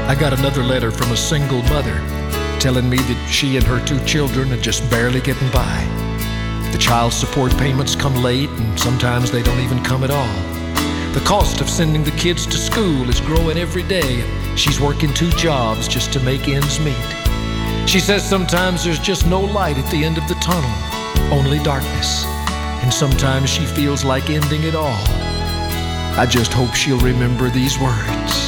I got another letter from a single mother telling me that she and her 2 children are just barely getting by. The child support payments come late, and sometimes they don't even come at all. The cost of sending the kids to school is growing every day, and she's working 2 jobs just to make ends meet. She says sometimes there's just no light at the end of the tunnel, only darkness, and sometimes she feels like ending it all. I just hope she'll remember these words.